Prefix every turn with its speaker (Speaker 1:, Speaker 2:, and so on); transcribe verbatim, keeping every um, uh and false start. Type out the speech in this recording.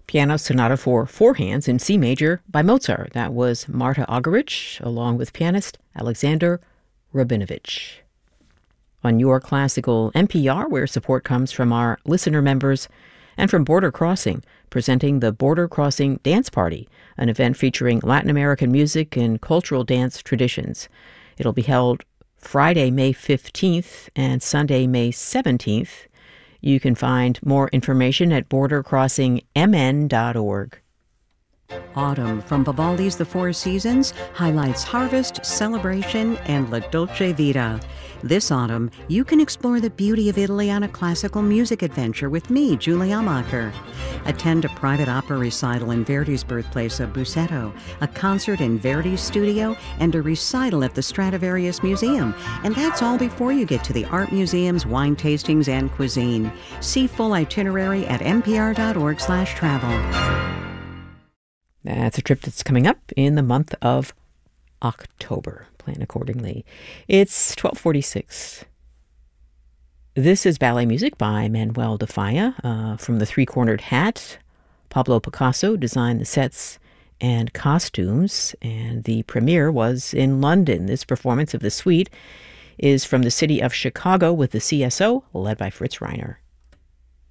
Speaker 1: Piano Sonata for Four Hands in C Major by Mozart. That was Marta Argerich, along with pianist Alexander Rabinovich. On Your Classical N P R, where support comes from our listener members, and from Border Crossing, presenting the Border Crossing Dance Party, an event featuring Latin American music and cultural dance traditions. It'll be held Friday, May fifteenth and Sunday, May seventeenth. You can find more information at border crossing m n dot org.
Speaker 2: Autumn from Vivaldi's The Four Seasons highlights harvest, celebration, and La Dolce Vita. This autumn, you can explore the beauty of Italy on a classical music adventure with me, Julie Amacher. Attend a private opera recital in Verdi's birthplace of Busseto, a concert in Verdi's studio, and a recital at the Stradivarius Museum. And that's all before you get to the art museums, wine tastings, and cuisine. See full itinerary at n p r dot org slash travel.
Speaker 1: That's a trip that's coming up in the month of October. Plan accordingly. It's twelve forty-six. This is ballet music by Manuel de Falla uh, from The Three-Cornered Hat. Pablo Picasso designed the sets and costumes, and the premiere was in London. This performance of the suite is from the city of Chicago with the C S O, led by Fritz Reiner.